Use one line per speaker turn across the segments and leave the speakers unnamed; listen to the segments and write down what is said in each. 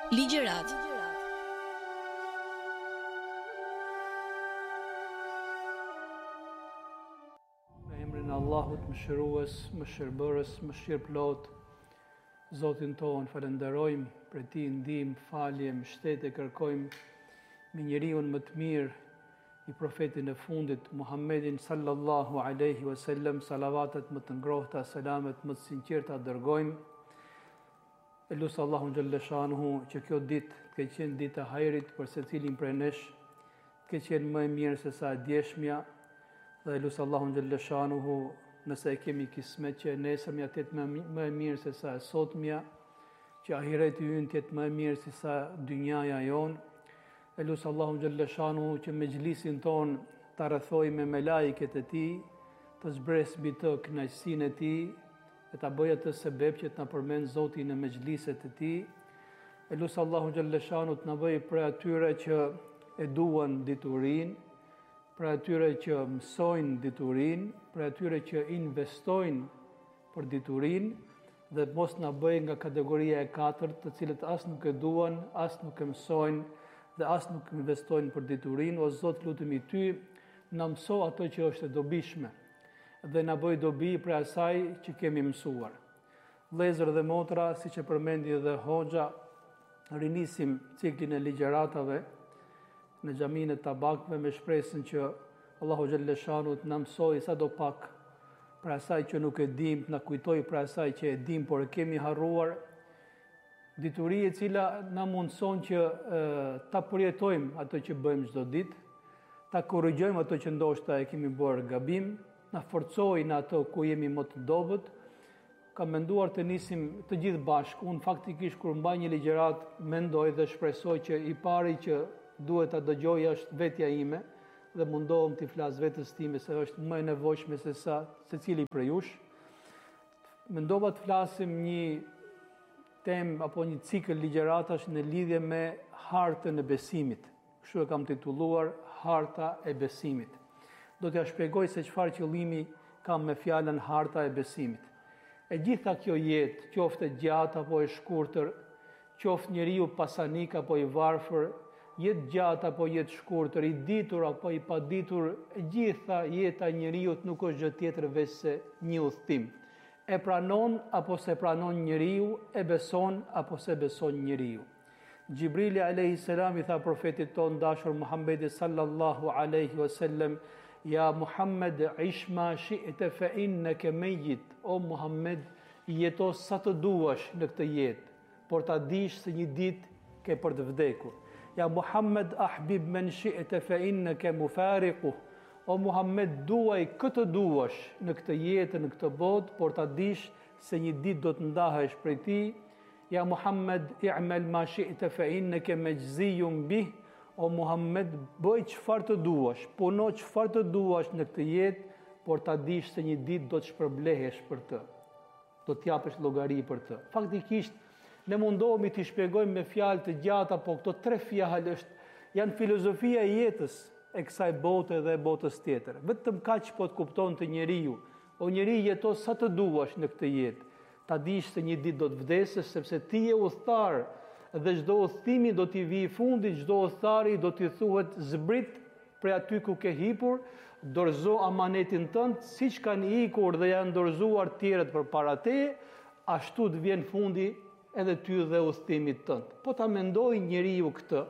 Ligjërat.
Me emrin e Allahut, mëshirues, mëshirbërës, mëshirëplot, Zotin ton falenderojmë, për ti ndihmë, falje, mbështetje kërkojmë me njeriu më të mirë, i profetin e fundit, Muhammedin sallallahu alaihi wasallam, salavatet më të ngrohta, selamet më të sinqerta dërgojmë. E lusë Allahun xhalleshanuhu që kjo ditë të ke qenë ditë e hajrit për secilin prej nesh, të ke qenë më e mirë se sa e djeshmja, dhe e lusë Allahun xhalleshanuhu nëse e kemi kismet që nesërmja të jetë më e mirë se sa e sotmja, që ahireti ynë të jetë më e mirë se sa dynjaja jonë. E lusë Allahun xhalleshanuhu që me gjlisin ton të rrethoj me melaiket e ti, të zbres mbi të kënaqësinë e ti, e ta bëjë atë sebeb që të na përmend Zoti në mexhliset e tij. E lusë Allahu xhalleshanu të na bëjë për atyre që e duan diturinë, për atyre që mësojnë diturinë, për atyre që investojnë për diturinë, dhe mos na bëjë nga kategoria e katërt, të cilët as nuk e duan, as nuk e mësojnë dhe as nuk investojnë për diturinë. O Zot, lutemi ty, na mëso ato që është e dobishme dhe na bëj dobi për asaj që kemi mësuar. Vëllezër dhe motra, siç e përmendi edhe hoxha, rinisim ciklin e ligjëratave në xhaminë e Tabakëve me shpresën që Allahu xhalleshanu të na mësojë sadopak për asaj që nuk e dim, të na kujtojë për asaj që e dim por e kemi harruar. Dituri e cila na mundson që ta përjetojmë ato që bëjmë çdo ditë, ta korrigjojmë ato që ndoshta e kemi bërë gabim, na forcojë në ato ku jemi më të dobët. Kam menduar të nisim të gjithë bashkë. Unë faktikisht kur mbaj një ligjërat, mendoj dhe shpresoj që i pari që duhet ta dëgjoj është vetja ime dhe mundohem të flas vetes time se është më e nevojshme se sa secili prej jush. Mendova të flasim një temë apo një cikël ligjëratash në lidhje me hartën e besimit. Kështu e kam titulluar Harta e besimit. Do t'ja shpjegoj se çfarë qëllimi kam me fjalën harta e besimit. E gjitha kjo jetë, qoftë e gjatë apo e shkurtër, qoftë njeriu pasanik apo i varfër, jetë gjatë apo jetë shkurtër, i ditur apo i paditur, e gjitha jeta e njeriu nuk është gjë tjetër veç se një udhtim. E pranon apo se pranon njeriu, e beson apo se beson njeriu. Gjibrili alayhis salam i tha profetit ton dashur Muhammedi sallallahu alaihi wasallam: Ja Muhammed, ish ma shi'te fa innaka mayyit. O Muhammed, jeto sa të duash në këtë jetë, por ta dish se një ditë ke për të vdekur. Ja Muhammed, ahbib man shi'te fa innaka mufariquh. O Muhammed, duaj këtë duash në këtë jetë, në këtë botë, por ta dish se një ditë do të ndahesh prej tij. Ja Muhammed, i'mal ma shi'te fa innaka majziyun bih. O Muhammed, bëj çfarë të duash, puno çfarë të duash në këtë jetë, por ta dish se një ditë do të shpërblehesh për të. Do të japësh llogari për të. Faktikisht, ne mundohemi të shpjegojmë me fjalë të gjata, po këto tre fjalë janë filozofia e jetës e kësaj bote dhe e botës tjetër. Vetëm kaq po të kupton të njeriu. O njeri, jeto sa të duash në këtë jetë. Ta dish se një ditë do të vdesësh, sepse ti je udhëtar dhe çdo udhëtimi do t'i vijë fundi, çdo udhëtari do t'i thuhet zbrit prej aty ku ke hipur, dorëzo amanetin tënd, siç kanë ikur dhe janë dorëzuar tjerët përpara teje, ashtu të vjen fundi edhe ty dhe udhëtimit tënd. Po ta mendoj njeriu këtë,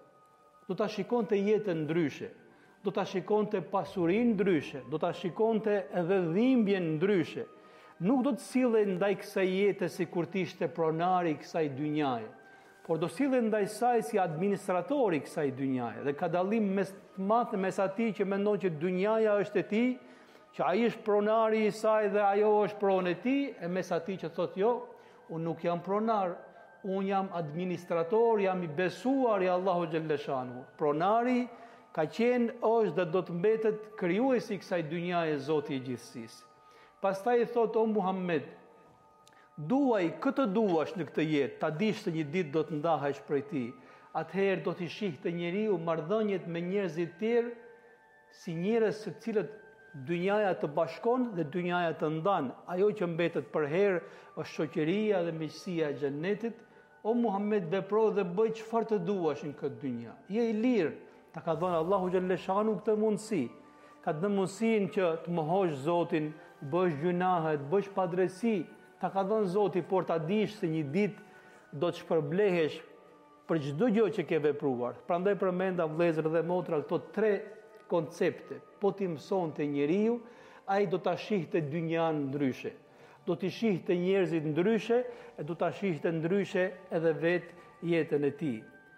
do ta shikonte jetën ndryshe, do ta shikonte pasurinë ndryshe, do ta shikonte edhe dhimbjen ndryshe. Nuk do të sillej ndaj kësaj jete sikur të ishte pronari i kësaj dynjaje, por do sillej ndaj saj si administratori i kësaj dynjaje. Dhe ka dallim mes atij që mendon që dynjaja është e tij, që ai është pronari i saj dhe ajo është pronë e tij, e mes atij që thotë jo, unë nuk jam pronar, unë jam administrator, jam i besuar i Allahu xhalleshanu. Pronari ka qenë, është dhe do të mbetet krijuesi i kësaj dynjaje, Zoti i gjithësisë. Pastaj i thotë: O Muhammed, duaj këtë duash në këtë jetë, ta dish se një ditë do të ndahesh prej tij. Atëherë do t'i shihte njeriu marrëdhëniet me njerëzit tjerë si njerëz së cilët dynjaja të bashkon dhe dynjaja të ndan. Ajo që mbetet për herë është shoqëria dhe miqësia e xhenetit, o Muhammed, vepro dhe bëj çfarë të duash në këtë dynja. Je i lirë. Ta ka dhënë Allahu xhalleshanu këtë mundësi. Ka dhënë mundësinë që të mohosh Zotin, bësh gjunahe, të bësh padrejti. Ta ka dhënë Zoti, por ta dish se një ditë do të shpërblehesh për çdo gjë që ke vepruar. Prandaj përmenda vëllezër dhe motra këto 3 koncepte. Po ti mësonte njeriu, ai do ta shihte dynjan ndryshe. Do t'i shihte njerëzit ndryshe e do ta shihte ndryshe edhe vetë jetën e tij.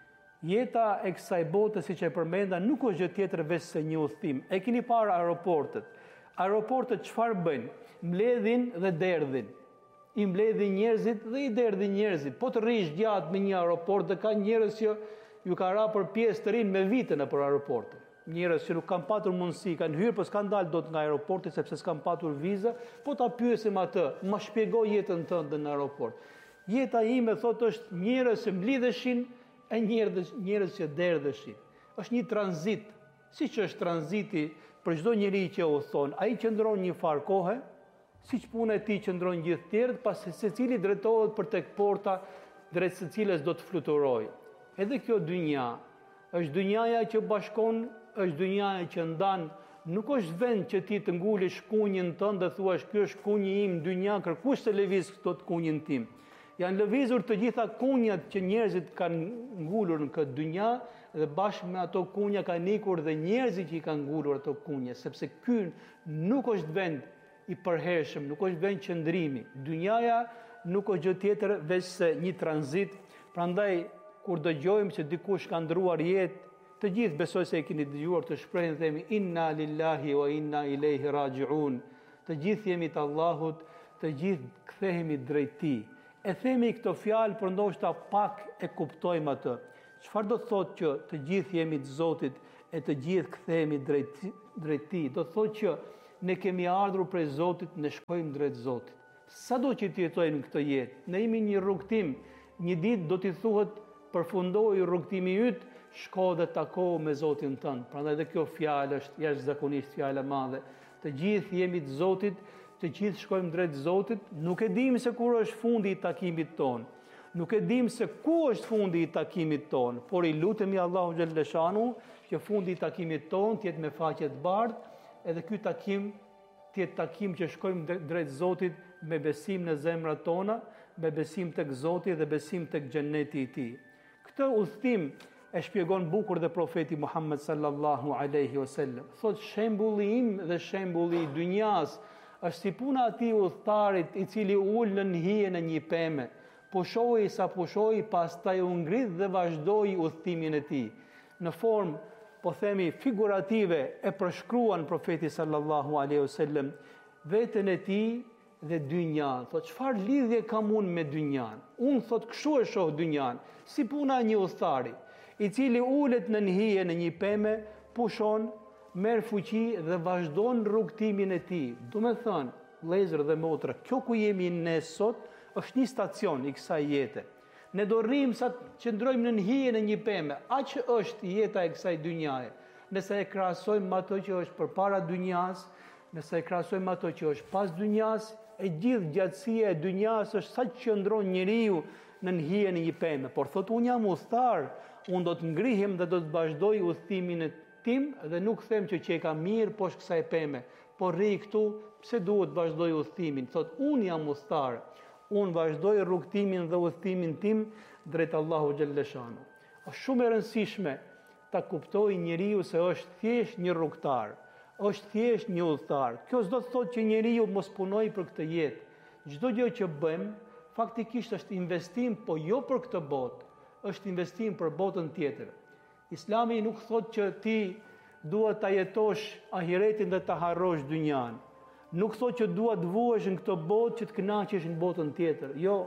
Jeta e kësaj bote, siç e përmenda, nuk është gjë tjetër veç se një udhtim. E keni parë aeroportet. Aeroportet çfarë bëjnë? Mbledhin dhe derdhin. I mbledhin njerëzit dhe i derdhin njerëzit. Po të rrish gjatë me një aeroport dhe ka njerëz që ju ka ra për pjesë të rinë me vite nëpër aeroporte. Njerëz që nuk kanë patur mundësi, kanë hyrë, por s'kan dalë dot nga aeroporti sepse s'kan patur vizë, po ta pyesim atë, ma shpjegoj jetën tënde në aeroport. Jeta ime, thotë, është njerëz që mblidheshin e njerëz që derdheshin. Është një tranzit, siç është tranziti për çdo njeri që udhton. Ai qëndron një farë kohe, siç puna e tij qëndron gjithë tjerët, pasi secili drejtohet për tek porta drejt së cilës do të fluturojë. Edhe kjo dynja është dynjaja që bashkon, është dynjaja që ndan, nuk është vend që ti të ngulish kunjin tënd dhe thuash ky është kunji im, dynja, kërkush të lëviz këto kunjin tim. Janë lëvizur të gjitha kunjat që njerëzit kanë ngulur në këtë dynja dhe bashkë me ato kunja kanë ikur dhe njerëzit që i kanë ngulur ato kunje, sepse ky nuk është vend i përhershëm, nuk është vend qëndrimi. Dynjaja nuk është gjë tjetër veç se një tranzit. Prandaj kur dëgjojmë që dikush ka ndruar jetë, të gjithë besoj se e keni dëgjuar të shprehin dhe themi inna lillahi wa inna ilaihi raji'un. Të gjithë jemi të Allahut, të gjithë kthehemi drejt Tij. E themi këtë fjalë por ndoshta pak e kuptojmë atë. Çfarë do të thotë që të gjithë jemi të Zotit e të gjithë kthehemi drejt Tij? Do të thotë që ne kemi ardhur prej Zotit, ne shkojmë drejt Zotit. Sado që të jetojmë këtë jetë, ne jemi një rrugtim, një ditë do t'i thuhet përfundoi rrugtimi yt, shko dhe tako me Zotin tënd. Prandaj edhe kjo fjalë është jashtëzakonisht fjalë e madhe. Të gjithë jemi të Zotit, të gjithë shkojmë drejt Zotit, nuk e dim se kur është fundi i takimit ton. Nuk e dim se ku është fundi i takimit ton, por i lutemi Allahu xhalleshanu që fundi i takimit ton të jetë me faqe të bardhë, edhe ky takim të jetë takim që shkojmë drejt Zotit me besim në zemrat tona, me besim tek Zoti dhe besim tek xheneti i Tij. Këtë udhtim e shpjegon bukur dhe profeti Muhammed sallallahu alaihi wasallam. Thot shembulli im dhe shembulli i dynjas është si puna e atij udhtarit i cili ul në hijen e një peme. Pushoi sa pushoi, pastaj u ngrit dhe vazhdoi udhtimin e tij. Në formë, po themi, figurative e përshkruan profeti sallallahu alaihi wasallam veten e tij dhe dynjan. Thot çfarë lidhje kam unë me dynjan? Unë thot kështu e shoh dynjan, si puna e një udhëtari, i cili ulet në hije në një peme, pushon, merr fuqi dhe vazhdon rrugtimin e tij. Do të thënë, vëllezër dhe motra, kjo ku jemi ne sot është një stacion i kësaj jete. Ne do rrim sa të qëndrojmë në hijen e një peme. Aq është jeta e kësaj dynjaje. Nëse e krahasojmë me ato që është përpara dynjas, nëse e krahasojmë ato që është pas dynjas, e gjithë gjatësia e dynjas është sa që qëndron njeriu në hijen e një peme. Por thotë unë jam udhëtar, unë do të ngrihem dhe do të vazhdoj udhtimin e tim dhe nuk them që e kam mirë poshtë kësaj peme, por rri këtu, pse duhet vazhdoj udhtimin? Thotë unë jam udhëtar, unë vazhdoj rrugtimin dhe udhtimin tim drejt Allahu xhalleshanu. Është shumë e rëndësishme ta kuptojë njeriu se është thjesht një rrugtar, është thjesht një udhëtar. Kjo s'do të thotë që njeriu mos punojë për këtë jetë. Çdo gjë që bëjmë faktikisht është investim, po jo për këtë botë, është investim për botën tjetër. Islami nuk thotë që ti duhet ta jetosh ahiretin dhe ta harrosh dynjan. Nuk thotë që duhet të vuhesh në këtë botë që të kënaqesh në botën tjetër. Jo,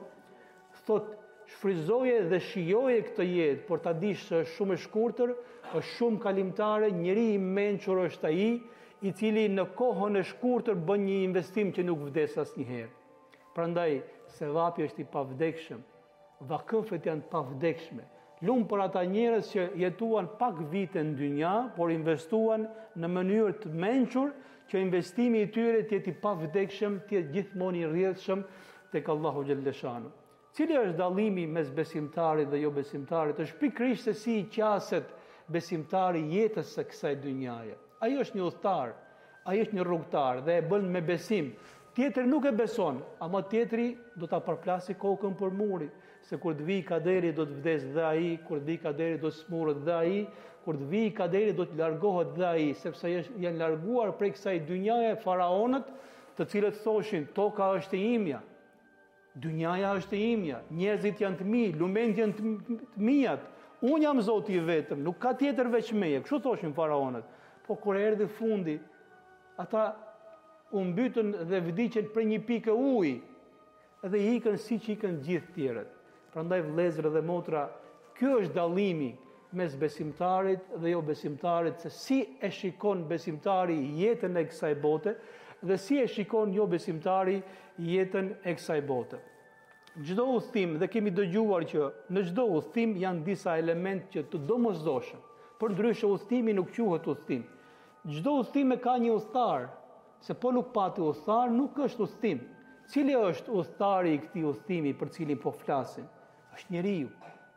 thotë shfryzoje dhe shijoje këtë jetë, por ta dish se është shumë e shkurtër, është shumë kalimtare, njeri i mençur është ai i cili në kohën e shkurtër bën një investim që nuk vdes asnjëherë. Prandaj sevapi është i pavdekshëm, vakëfet janë pavdekshme. Lumë për ata njerëz që jetuan pak vite në dynja, por investuan në mënyrë të mençur që investimi i tyre të jetë i pavdekshëm, të jetë gjithmonë i rrjedhshëm tek Allahu xhalleshanu. Cili është dallimi mes besimtarit dhe jo besimtarit? Është pikërisht se si i qaset besimtari jetës së kësaj dynjaje. Ai është një udhëtar, ai është një rrugtar dhe e bën me besim. Tjetri nuk e beson, ama tjetri do ta përplasi kokën për muri, se kur të vijë kaderi do të vdes dhe ai, kur të vijë kaderi do të smurret dhe ai, kur të vijë kaderi do të largohet dhe ai, sepse janë larguar prej kësaj dynjaje faraonët, të cilët thoshin toka është e imja, dynjaja është e imja, njerëzit janë të mi, lumenjt janë të mijat, unë jam Zoti i vetëm, nuk ka tjetër veç meje, kështu thoshin faraonët. Po kur erdhi fundi, ata u mbytën dhe vdiqën për një pikë ujë, edhe ikën siç ikën gjithë tjerët. Prandaj vëllezër dhe motra, ky është dallimi mes besimtarit dhe jo besimtarit, se si e shikon besimtari jetën e kësaj bote dhe si e shikon jo besimtari jetën e kësaj bote. Çdo udhtim, dhe kemi dëgjuar që në çdo udhtim janë disa elementë që të domosdoshëm. Përndryshe udhtimi nuk quhet udhtim. Çdo udhtim ka një udhëtar, se po nuk pati udhëtar nuk është udhtim. Cili është udhëtari i këtij udhtimi për cilin po flasim? Është njeriu.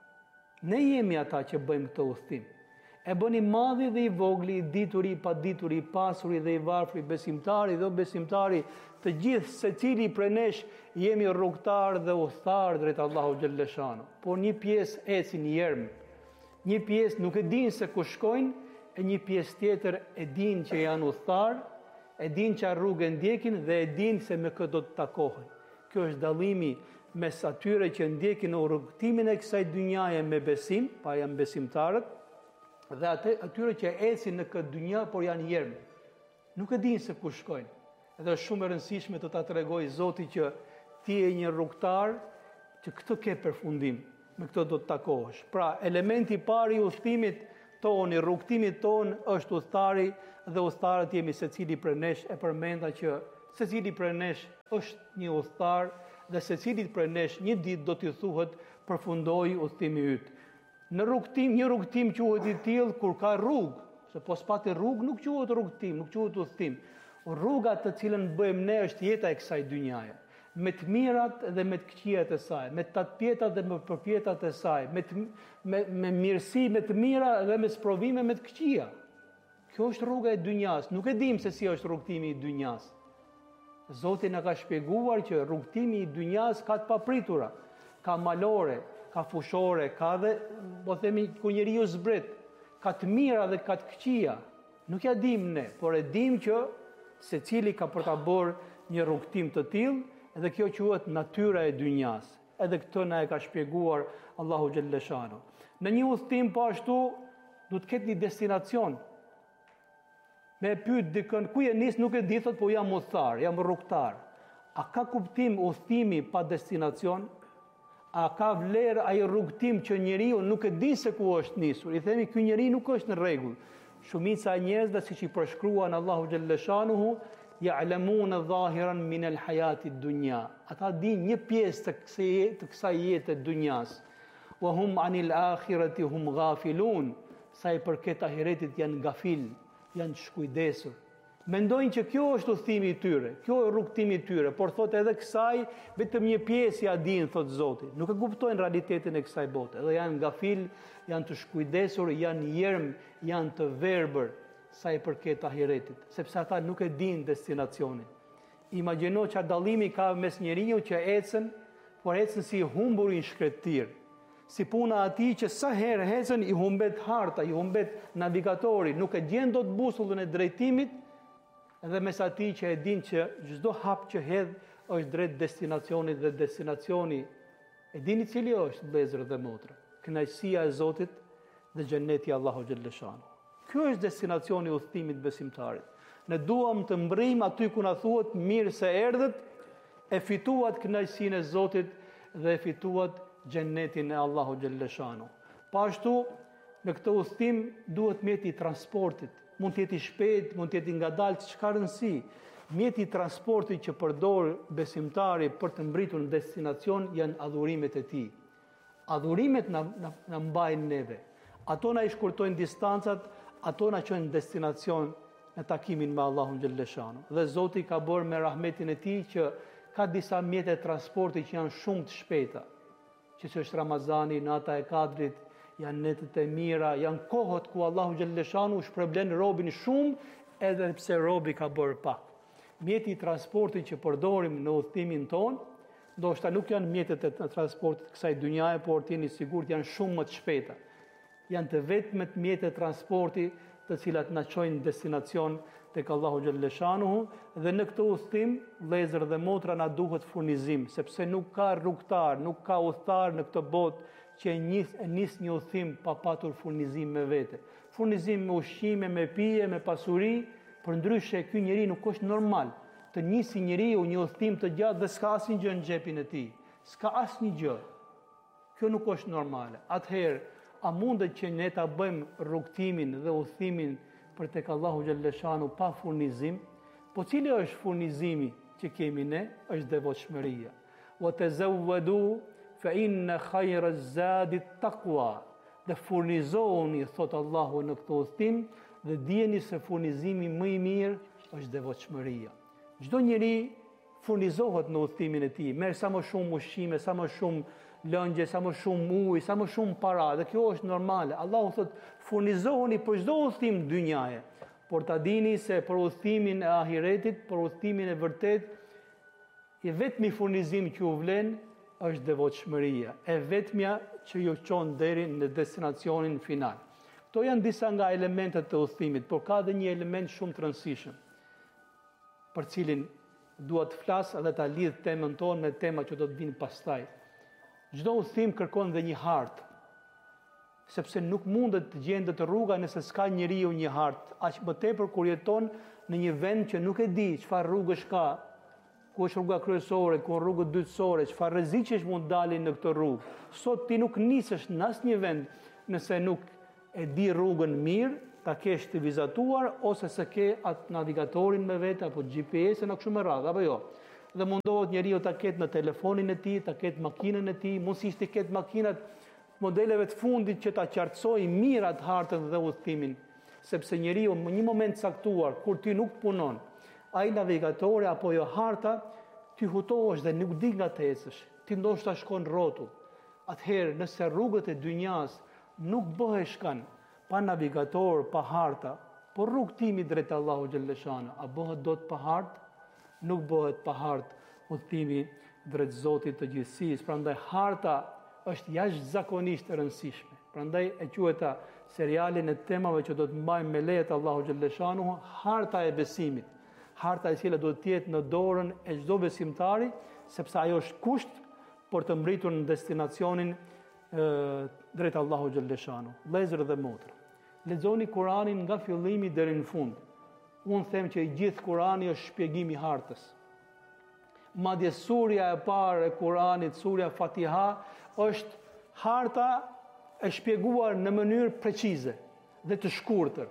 Ne jemi ata që bëjmë këtë udhtim. E bën i madhi dhe i vogli, i dituri, i padituri, i pasuri dhe i varfri, besimtari dhe besimtari, të gjithë secili prej nesh jemi rrugtar dhe udhëtar drejt Allahu xhalleshano. Por një pjesë ecin yerm. Një pjesë nuk e din se ku shkojnë, e një pjesë tjetër e din që janë udhëtar, e din që rrugën ndjekin dhe e din se me kë do të takohen. Kjo është dallimi mes atyre që ndjekin rrugtimin e kësaj dynjaje me besim, pa janë besimtarët, dhe atyre që ecin në këtë dynja, por janë yerm. Nuk e din se ku shkojnë. Edhe është shumë e rëndësishme të ta tregoj Zoti që ti je një rrugtar që këtë ke përfundim, me këtë do të takohesh. Pra, elementi i parë i udhëtimit tonë, i rrugtimit tonë është udhëtari dhe udhëtarët jemi secili prej nesh, e përmenda që secili prej nesh është një udhëtar dhe secili prej nesh një ditë do t'i thuhet përfundoi udhëtimi yt. Në rrugtim, një rrugtim quhet i tillë kur ka rrugë, se po s'pati rrugë nuk quhet rrugtim, nuk quhet udhëtim. Rruga të cilën bëjmë ne është jeta e kësaj dynjaje, me të mirat dhe me të këqijat e saj, me të tatpjetat dhe me përpjetat e saj, me mirësi, me të mira dhe me sprovime me të këqija. Kjo është rruga e dynjas, nuk e dim se si është rrugtimi i dynjas. Zoti na ka shpjeguar që rrugtimi i dynjas ka të papritura, ka malore, ka fushore, ka dhe, po themi, ku njeriu zbret, ka të mira dhe ka të këqija. Nuk ja dim ne, por e dim që secili ka për ta bërë një rrugtim të tillë dhe kjo quhet natyra e dynjas. Edhe këtë na e ka shpjeguar Allahu xhalleshano. Në një udhtim po ashtu do të ketë një destinacion. Me pyet dikën ku je nis nuk e di, thot po jam udhëtar, jam rrugtar. A ka kuptim udhtimi pa destinacion? A ka vlerë ai rrugtim që njeriu nuk e di se ku është nisur? I themi ky njeri nuk është në rregull. Shumica e njerëzve siç i përshkruan Allahu xhalleshanuhu, ya'lamuna dhahiran min al-hayati ad-dunya. Ata din një pjesë të kësaj jete të dunjas. Wa hum 'anil akhirati hum ghafilun. Sa i përket ahiretit janë gafil, janë shkujdesur. Mendojnë që kjo është udhëtimi i tyre, kjo është rrugtimi i tyre, por thotë edhe kësaj vetëm një pjesë ja din, thotë Zoti. Nuk e kuptojnë realitetin e kësaj bote. Edhe janë gafil, janë të shkujdesur, janë yerm, janë të verbër sa i përket ahiretit, sepse ata nuk e din destinacionin. Imagjino çfarë dallimi ka mes njeriu që ecën, por ecën si humbur i shkretir. Si puna atij që sa herë ecën i humbet harta, i humbet navigatori, nuk e gjen dot busullën e drejtimit. Edhe mes atij që e din që çdo hap që hedh është drejt destinacionit dhe destinacioni e dini cili është, vëllezër dhe motra, kënaqësia e Zotit dhe xheneti i Allahu xhalleshanu. Ky është destinacioni i udhëtimit besimtarit. Ne duam të mbrim aty ku na thuhet mirë se erdhët, e fituat kënaqësinë e Zotit dhe e fituat xhenetin e Allahu xhalleshanu. Po ashtu në këtë udhëtim duhet mjeti i transportit. Mund të jeti shpejt, mund të jeti ngadalë, çka rëndësi. Mjeti i transportit që përdor besimtari për të mbritur në destinacion janë adhurimet e tij. Adhurimet na mbajnë neve. Ato na i shkurtojnë distancat, ato na çojnë në destinacion në takimin me Allahun xhalleshanu. Dhe Zoti ka bërë me rahmetin e tij që ka disa mjete transporti që janë shumë të shpejta. që është Ramazani, nata e Kadrit, janë netët e mira, janë kohët ku Allahu Gjellëshanu shpërblen robin shumë, edhe pse robi ka bërë pak. Mjeti i transportit që përdorim në udhëtimin ton, ndoshta nuk janë mjetet e transportit kësaj dynjaje, por t'jeni sigurt janë shumë më të shpejta. Janë të vetmet mjetet transporti të cilat na çojnë në destinacion tek Allahu Gjellëshanuhu, dhe në këtë udhëtim, vëllezër dhe motra, na duhet furnizim, sepse nuk ka rrugtar, nuk ka udhëtar në këtë botë që e nis një udhëtim pa patur furnizim me vete. Furnizim me ushqime, me pije, me pasuri, përndryshe ky njeri nuk është normal. Të nisi njeriu një udhëtim të gjatë dhe s'ka asnjë gjë në xhepin e tij. S'ka asnjë gjë. Kjo nuk është normale. Atëherë, a mundet që ne ta bëjmë rrugtimin dhe udhëtimin për tek Allahu Gjellëshanu pa furnizim? Po cili është furnizimi që kemi ne? Është devotshmëria. Wa tazawwadu fa inna khayra az-zadi at-taqwa. Dhe furnizohuni, thot Allahu në këtë udhëtim, dhe dijeni se furnizimi më i mirë është devotshmëria. Çdo njeri furnizohet në udhëtimin e tij, merr sa më shumë ushqime, sa më shumë lëngje, sa më shumë ujë, sa më shumë para, dhe kjo është normale. Allahu thot furnizohuni për çdo udhëtim dynjaje, por ta dini se për udhëtimin e ahiretit, për udhëtimin e vërtet, i vetmi furnizim që u vlen është devotshmëria, e vetmja që ju çon deri në destinacionin final. Këto janë disa nga elementet të udhëtimit, por ka edhe një element shumë të rëndësishëm, për cilin dua të flas edhe ta lidh temën tonë me tema që do të vinë pastaj. Çdo udhëtim kërkon dhe një hartë, sepse nuk mundet të gjendet rruga nëse s'ka njeriu një hartë, aq më tepër kur jeton në një vend që nuk e di çfarë rrugësh ka, ku është rruga kryesore, ku është rruga dytësore, çfarë rreziqesh mund dalin në këtë rrugë. Sot ti nuk nisesh në asnjë vend nëse nuk e di rrugën mirë, ta kesh të vizatuar, ose se ke atë navigatorin me vetë, apo GPS-in a kështu me radhë, apo jo. Dhe mundohet njeriu ta ketë në telefonin e tij, ta ketë makinën e tij, mundësisht të ketë makinat modeleve të fundit që ta qartësojë mirë atë hartën dhe udhëtimin, sepse njeriu në një moment caktuar kur ti nuk punon, ai navigatori apo jo harta, ti hutohesh dhe nuk di nga të ecësh. Ti ndoshta shkon rrotull. Atëherë, nëse rrugët e dynjas nuk bëheshkan pa navigator, pa harta, por rrugtimi drejt Allahu Gjellëshana, a bëhet dot pa hartë? Nuk bëhet pa hartë udhëtimi drejt Zotit të gjithësisë. Prandaj harta është jashtëzakonisht e rëndësishme. Prandaj e quajta serialin e temave që do të mbajmë me lejet Allahu Gjellëshanu, harta e besimit. Harta e cila duhet të jetë në dorën e çdo besimtari, sepse ajo është kusht për të mbritur në destinacionin drejt Allahu Gjellëshanu. Vëllezër dhe motra, lexoni Kur'anin nga fillimi deri në fund. Unë them që i gjithë Kur'ani është shpjegim i hartës. Madje surja e parë e Kur'anit, surja Fatiha, është harta e shpjeguar në mënyrë precize dhe të shkurtër.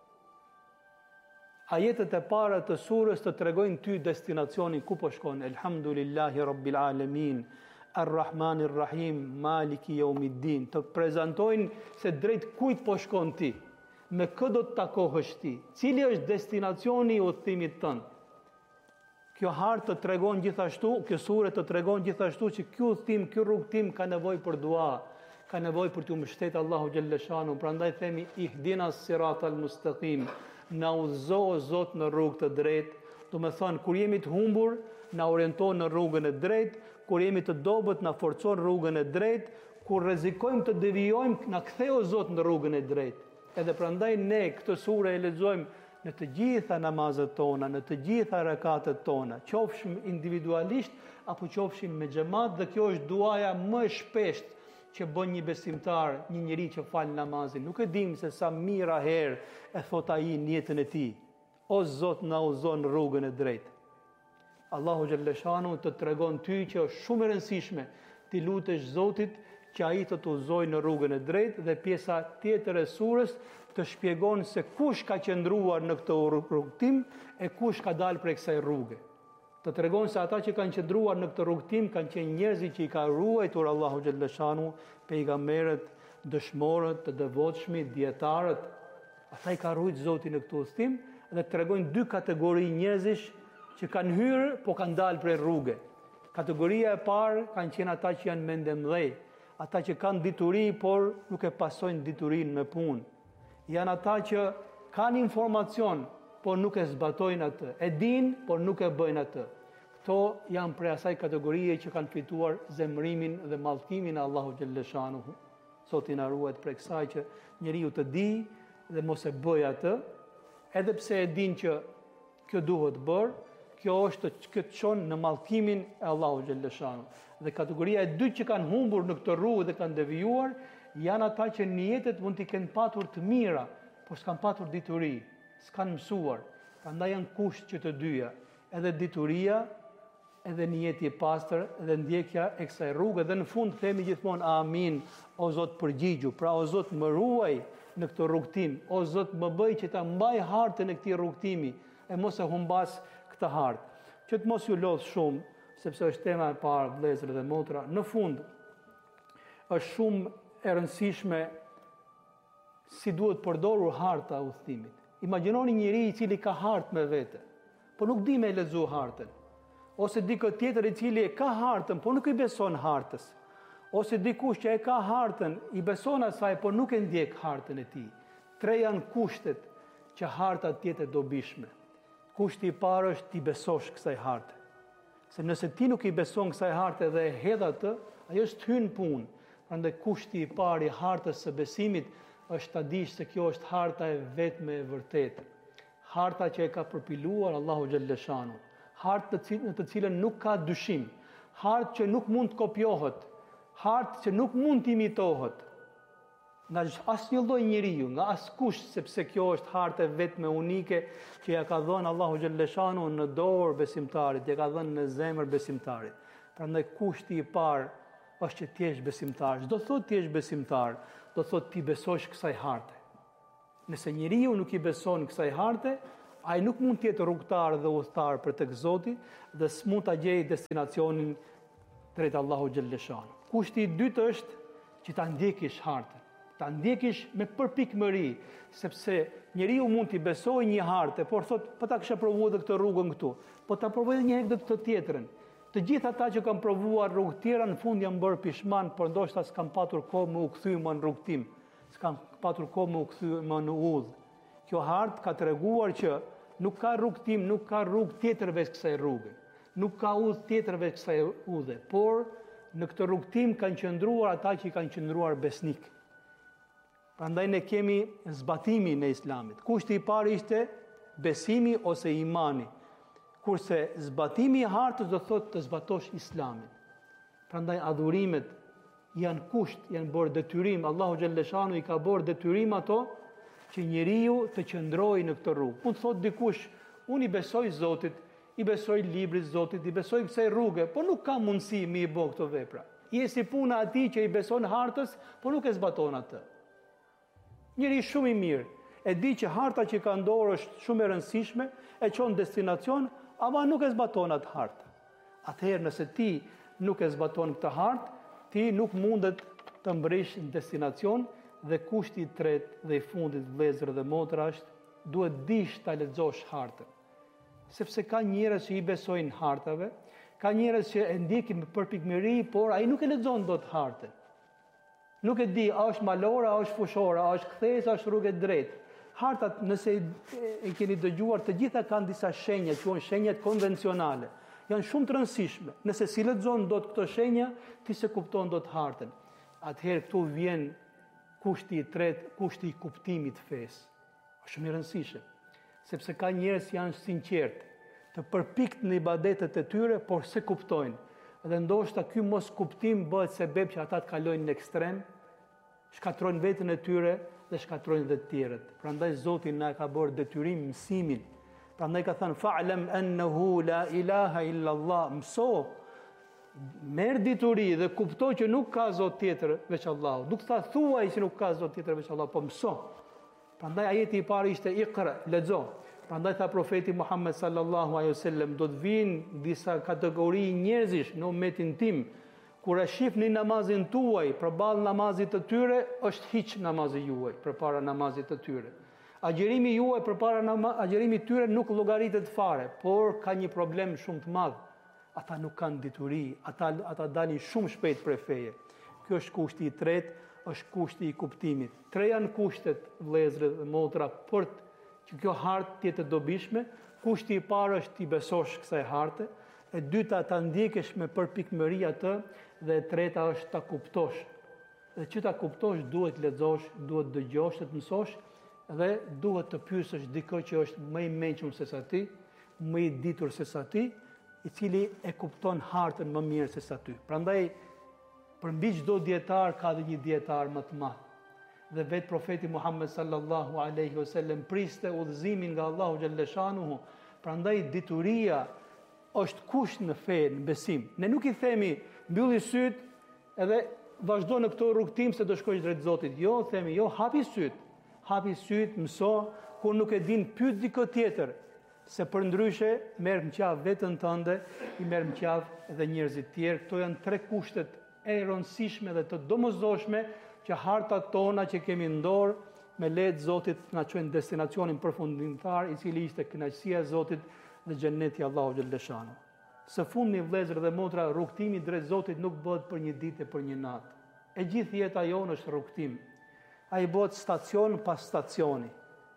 Ajetet e para të surës të tregojnë ty destinacionin ku po shkon. Elhamdulillahi Rabbil Alamin, Ar-Rahmanir Rahim, Maliki Yawmiddin. Të prezantojnë se drejt kujt po shkon ti, me kë do të takohesh ti, cili është destinacioni i udhëtimit tënd. Kjo hartë të tregon gjithashtu, kjo sure të tregon gjithashtu që ky udhëtim, ky rrugtim ka nevojë për dua, ka nevojë për të mbështetur Allahu Gjellëshanu. Prandaj themi ihdinas siratal mustaqim. Na udhëzo Zot në rrugë të drejtë, do të thonë kur jemi të humbur, na orienton në rrugën e drejtë, kur jemi të dobët na forcon rrugën e drejtë, kur rrezikojmë të devijojmë, na ktheo Zot në rrugën e drejtë. Edhe prandaj ne këtë sure e lexojmë në të gjitha namazet tona, në të gjitha rekatet tona, qofshim individualisht apo qofshim me xhamat, dhe kjo është duaja më e shpeshtë që bën një besimtar, një njeri që fal namazin. Nuk e dim se sa mira herë e thot ai në jetën e tij: O Zot, na udhëzo në rrugën e drejtë. Allahu Gjellëshanu të tregon ty që është shumë e rëndësishme ti lutesh Zotit që ai të udhëzojë në rrugën e drejtë, dhe pjesa tjetër e surës të shpjegon se kush ka qëndruar në këtë rrugtim e kush ka dalë prej kësaj rruge. Të tregon se ata që kanë qëndruar në këtë rrugtim kanë qenë njerëzit që i ka ruajtur Allahu Gjellëshanu, pejgamberët, dëshmorët, të devotshmit, dietarët. Ata i ka ruajtur Zoti në këtë udhëtim, dhe tregojnë dy kategori njerëzish që kanë hyrë po kanë dalë prej rruge. Kategoria e parë kanë qenë ata që janë mendemdhej, ata që kanë dituri, por nuk e pasojnë diturinë me punë. Janë ata që kanë informacion, por nuk e zbatojnë atë. E dinë, por nuk e bëjnë atë. Këto janë prej asaj kategorie që kanë fituar zemrimin dhe mallkimin e Allahu xhallashanuhu. Zoti na ruaj prej kësaj që njeriu të di dhe mos e bëj atë, edhe pse e din që kjo duhet bërë, kjo është që të çon në mallkimin e Allahu xhallashanuhu. Dhe kategoria e dytë që kanë humbur në këtë rrugë dhe kanë devijuar, janë ata që në jetët mund t'i kenë patur të mira, por s'kan patur dituri, s'kan mësuar. Prandaj janë kusht që të dyja, edhe dituria, edhe njeti i pastër, edhe ndjekja e kësaj rrugë, dhe në fund themi gjithmonë amin, o Zot përgjigju, pra o Zot më ruaj në këtë rrugtim, o Zot më bëj që ta mbaj hartën e këtij rrugtimi, e mos e humbas këtë hartë. Që të mos ju lodh shumë, sepse është tema e parë, vëllezër dhe motra, në fund është shumë e rëndësishme si duhet përdorur harta e udhëtimit. Imagjinoni njëri i cili ka hartë me vete, por nuk di me lexu hartën. Ose dikë tjetër i cili e ka hartën, por nuk i beson hartës. Ose dikush që e ka hartën, i beson asaj, por nuk e ndjek hartën e tij. Tre janë kushtet që harta të jetë e dobishme. Kushti i parë është ti besosh kësaj harte. Se nëse ti nuk i beson kësaj harte dhe e hedh atë, ajo është hyn punë. Prandaj kushti i parë i hartës së besimit është ta dish se kjo është harta e vetme e vërtetë. Harta që e ka përpiluar Allahu xhallashanuhu. Hartë në të cilën nuk ka dyshim, hartë që nuk mund të kopjohet, hartë që nuk mund të imitohet nga asnjë lloj njeriu, nga askush, sepse kjo është hartë vetme unike që ja ka dhënë Allahu xhallashanuhu në dorë besimtarit, ja ka dhënë në zemër besimtarit. Prandaj kushti i parë është që ti jesh besimtar. Çdo thotë ti jesh besimtar, do thotë ti besosh kësaj harte. Nëse njeriu nuk i beson kësaj harte, ai nuk mund të jetë rrugtar dhe udhëtar për tek Zoti dhe s'mund ta gjejë destinacionin drejt Allahu xhallashanuhu. Kushti i dytë është që ta ndjekish hartën, ta ndjekish me përpikmëri, sepse njeriu mund t'i besojë një harte, por thotë po ta kisha provuar edhe këtë rrugën këtu, po ta provoj një herë këtë tjetrën. Të gjithë ata që kanë provuar rrugë tjera në fund janë bërë pishman, por ndoshta s'kan patur kohë më u kthy më në rrugtim, s'kan patur kohë më u kthy më në udhë. Kjo hartë ka treguar që nuk ka rrugtim, nuk ka rrugë tjetër veç kësaj rruge. Nuk ka udhë tjetër veç kësaj udhe, por në këtë rrugtim kanë qëndruar ata që kanë qëndruar besnik. Prandaj ne kemi zbatimin e Islamit. Kushti i parë ishte besimi ose imani. Kurse zbatimi i hartës do thotë të zbatosh Islamin. Prandaj adhurimet janë kusht, janë bërë detyrim. Allahu xhallashanuhu i ka bërë detyrim ato që njeriu të qëndrojë në këtë rrugë. Mund të thotë dikush, unë i besoj Zotit, i besoj librit Zotit, i besoj kësaj rruge, por nuk ka mundësi mi i bë këto vepra. Je si puna atij që i beson hartës, por nuk e zbaton atë. Njëri shumë i mirë, e di që harta që ka dorë është shumë e rëndësishme, e çon destinacion, ama nuk e zbaton atë hartë. Atëherë nëse ti nuk e zbaton këtë hartë, ti nuk mundet të mbresh në destinacion. Dhe kushti i tretë dhe i fundit, vëllezër dhe motra, është duhet dish ta lexosh hartën. Sepse ka njerëz që i besojnë hartave, ka njerëz që e ndjekin me përpikmëri, por ai nuk e lexon dot hartën. Nuk e di, a është malore, a është fushore, a është kthesë, a është rrugë drejtë. Hartat, nëse e keni dëgjuar, të gjitha kanë disa shenja, quhen shenjat konvencionale. Janë shumë të rëndësishme. Nëse si lexon dot këto shenja, ti se kupton dot hartën. Atëherë këtu vjen kushti i tretë, kushti i kuptimit të fesë. Është shumë i rëndësishëm, sepse ka njerëz që janë sinqertë, të përpikt në ibadetet e tyre, por se kuptojnë. Dhe ndoshta ky mos kuptim bëhet sebeb që ata të kalojnë në ekstrem, shkatrojnë veten e tyre dhe shkatrojnë dhe të tjerët. Prandaj Zoti na ka bërë detyrim mësimin. Prandaj ka thënë fa'lam annahu la ilaha illa Allah, mëso. Merë dituri dhe kuptoj që nuk ka Zot tjetër veç Allahu. Nuk tha thuaj që nuk ka Zot tjetër veç Allahu, po mëso. Prandaj ajeti i parë ishte Iqra, lexo. Prandaj tha profeti Muhammed sallallahu alaihi wasallam, do të vinë disa kategori njerëzish në ummetin tim, kur e shihni namazin tuaj përballë namazit të tyre, është hiç namazi juaj përpara namazit të tyre. Agjerimi juaj përpara agjerimit tyre nuk llogaritet fare, por ka një problem shumë të madh. Ata nuk kanë dituri, ata dalin shumë shpejt prej feje. Kjo është kushti i tretë, është kushti i kuptimit. Tre janë kushtet, vëllezër dhe motra, për që kjo hartë të jetë e dobishme. Kushti i parë është t'i besosh kësaj harte, e dyta ta ndjekesh me përpikmëri atë, dhe e treta është ta kuptosh. Dhe që ta kuptosh duhet lexosh, duhet dëgjosh, të mësosh dhe duhet të pyesësh dikë që është më i mençur se sa ti, më i ditur se sa ti, i cili e kupton hartën më mirë se sa ty. Prandaj përmbi çdo dietar ka dhe një dietar më të madh. Dhe vetë profeti Muhammed sallallahu alaihi wasallam priste udhëzimin nga Allahu xhalleshanuhu. Prandaj dituria është kusht në fe, në besim. Ne nuk i themi mbylli syt edhe vazhdo në këtë rrugtim se do shkojsh drejt Zotit. Jo, themi, jo, hapi syt, mëso, kur nuk e din pyet dikë tjetër, se për ndryshe merr në qafë veten tënde, i merr në qafë edhe njerëzit tjerë. Këto janë tre kushtet e rëndësishme dhe të domosdoshme që hartat tona që kemi në dorë me lehtë Zotit na çojnë destinacionin përfundimtar, i cili ishte kënaqësia e Zotit dhe xheneti Allahu xhalleshanu. Së fundmi, vëllezër dhe motra, rrugtimi drejt Zotit nuk bëhet për një ditë e për një natë. E gjithë jeta jonë është rrugtim. Ai bëhet stacion pas stacioni.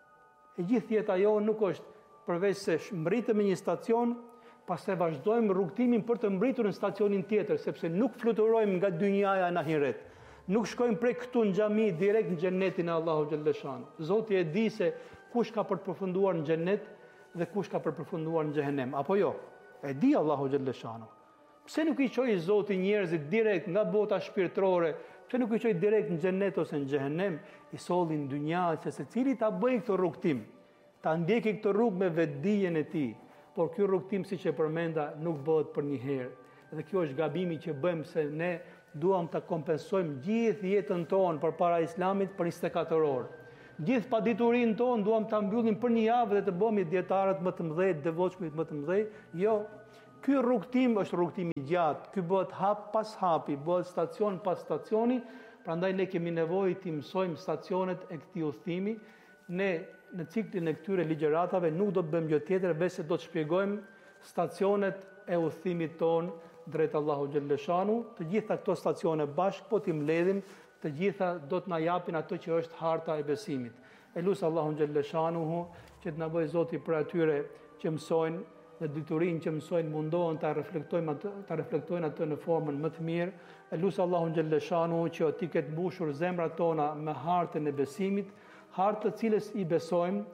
E gjithë jeta jonë nuk është përveç se mbritëm në një stacion, pastaj vazhdojmë rrugtimin për të mbritur në stacionin tjetër, sepse nuk fluturojmë nga dynjaja në ahiret. Nuk shkojmë prej këtu në xhami direkt në xhenetin e Allahu xhalleshanu. Zoti e di se kush ka për të përfunduar në xhenet dhe kush ka për të përfunduar në xhehenem, apo jo? E di Allahu xhalleshanu. Pse nuk i çojë Zoti njerëzit direkt nga bota shpirtërore? Pse nuk i çojë direkt në xhenet ose në xhehenem? I sollin dynja se secili ta bëjë këtë rrugtim, ta ndjeki këtë rrugë me vetdijen e tij. Por ky rrugtim, siç e përmenda, nuk bëhet për një herë. Dhe kjo është gabimi që bëjmë, se ne duam ta kompensojmë gjithë jetën tonë përpara Islamit për 24 orë. Gjithë paditurinë tonë duam ta mbyllim për një javë dhe të bëhemi dietarët më të mëdhenj, devotshmit më të mëdhenj. Jo. Ky rrugtim është rrugtim i gjatë. Ky bëhet hap pas hapi, bëhet stacion pas stacioni. Prandaj ne kemi nevojë të mësojmë stacionet e këtij udhëtimi. Ne në ciklin e këtyre ligjëratave nuk do të bëjmë gjë tjetër veç se do të shpjegojmë stacionet e udhëtimit ton drejt Allahu xhalleshanu. Të gjitha këto stacione bashkë po t'i mbledhim, të gjitha do të na japin atë që është harta e besimit. Elus Allahu xhalleshanuhu që të na bëjë Zoti për atyre që mësojnë dhe diturinë që mësojnë mundohen ta reflektojnë atë në formën më të mirë. Elus Allahu xhalleshanuhu që ti ketë mbushur zemrat tona me hartën e besimit, hartë të cilës i besojmë,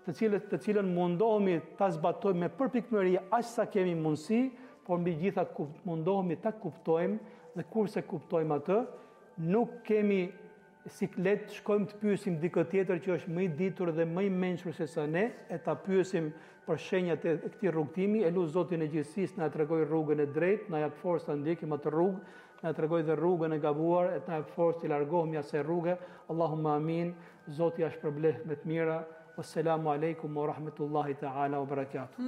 të cilën mundohemi ta zbatojmë me përpikmëri aq sa kemi mundësi, por mbi gjitha mundohemi ta kuptojmë, dhe kurse kuptojmë atë, nuk kemi siklet shkojmë të pyesim dikë tjetër që është më i ditur dhe më i mençur se sa ne, e ta pyesim për shenjat e këtij rrugtimi. Elus Zotin e gjithësisë na tregoj rrugën e drejtë, na jap forcë ta ndjekim atë rrugë, na tregoj dhe rrugën e gabuar, e na jap forcë të largohemi asaj rruge. Allahumma amin. Zoti ja shpërbleh me të mira. Wassalamu alaikum wa rahmatullahi ta'ala wa barakatuh.